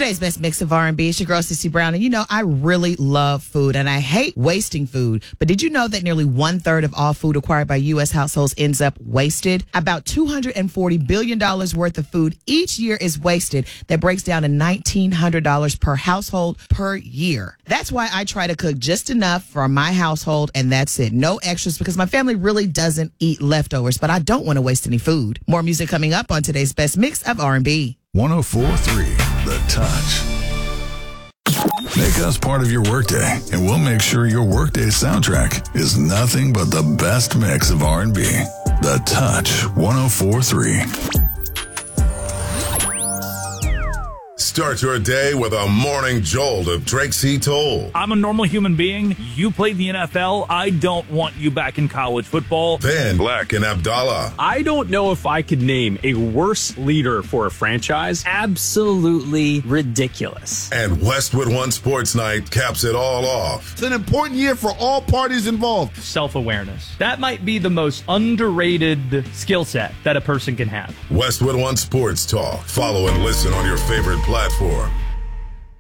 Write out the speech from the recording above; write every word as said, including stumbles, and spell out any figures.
Today's best mix of R and B. It's your girl, Sissy Brown. And you know, I really love food and I hate wasting food. But did you know that nearly one third of all food acquired by U S households ends up wasted? About two hundred forty billion dollars worth of food each year is wasted. That breaks down to one thousand nine hundred dollars per household per year. That's why I try to cook just enough for my household and that's it. No extras because my family really doesn't eat leftovers, but I don't want to waste any food. More music coming up on today's best mix of R and B. one oh four point three The Touch. Make us part of your workday, and we'll make sure your workday soundtrack is nothing but the best mix of R and B. The Touch one oh four point three. Start your day with a morning jolt of Drake C. Toll. I'm a normal human being. You played the N F L. I don't want you back in college football. Then Black and Abdallah. I don't know if I could name a worse leader for a franchise. Absolutely ridiculous. And Westwood One Sports Night caps it all off. It's an important year for all parties involved. Self-awareness. That might be the most underrated skill set that a person can have. Westwood One Sports Talk. Follow and listen on your favorite platform.